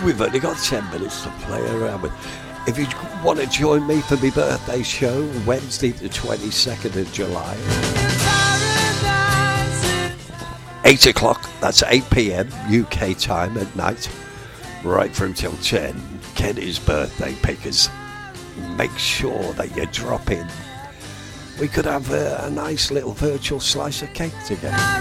We've only got 10 minutes to play around with. If you want to join me for my birthday show, Wednesday the 22nd of July, 8 o'clock, that's 8 p.m. UK time at night, right through till 10, Kenny's birthday pickers. Make sure that you drop in. We could have a nice little virtual slice of cake together.